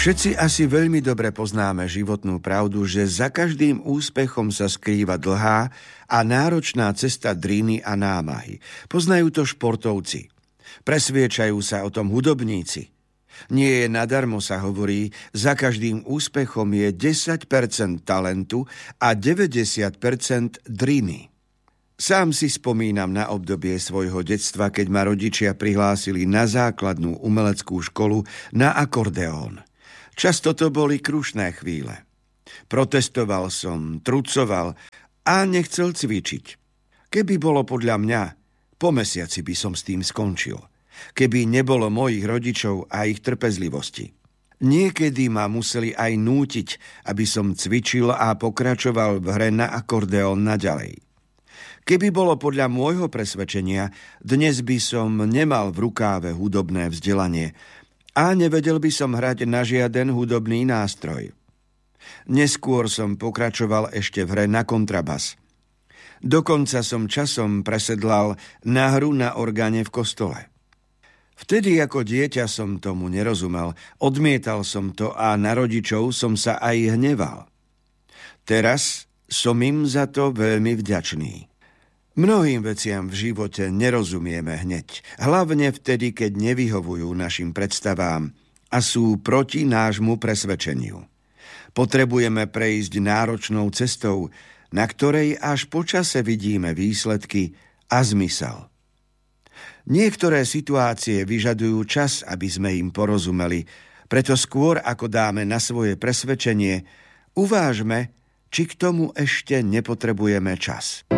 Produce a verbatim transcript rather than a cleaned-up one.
Všetci asi veľmi dobre poznáme životnú pravdu, že za každým úspechom sa skrýva dlhá a náročná cesta driny a námahy. Poznajú to športovci. Presviečajú sa o tom hudobníci. Nie je nadarmo, sa hovorí, za každým úspechom je desať percent talentu a deväťdesiat percent driny. Sám si spomínam na obdobie svojho detstva, keď ma rodičia prihlásili na základnú umeleckú školu na akordeón. Často to boli krušné chvíle. Protestoval som, trucoval a nechcel cvičiť. Keby bolo podľa mňa, po mesiaci by som s tým skončil. Keby nebolo mojich rodičov a ich trpezlivosti. Niekedy ma museli aj nútiť, aby som cvičil a pokračoval v hre na akordeón naďalej. Keby bolo podľa môjho presvedčenia, dnes by som nemal v rukáve hudobné vzdelanie a nevedel by som hrať na žiaden hudobný nástroj. Neskôr som pokračoval ešte v hre na kontrabas. Dokonca som časom presedlal na hru na orgáne v kostole. Vtedy ako dieťa som tomu nerozumel, odmietal som to a na rodičov som sa aj hneval. Teraz som im za to veľmi vďačný. Mnohým veciam v živote nerozumieme hneď, hlavne vtedy, keď nevyhovujú našim predstavám a sú proti nášmu presvedčeniu. Potrebujeme prejsť náročnou cestou, na ktorej až po čase vidíme výsledky a zmysel. Niektoré situácie vyžadujú čas, aby sme im porozumeli, preto skôr ako dáme na svoje presvedčenie, uvážme, či k tomu ešte nepotrebujeme čas.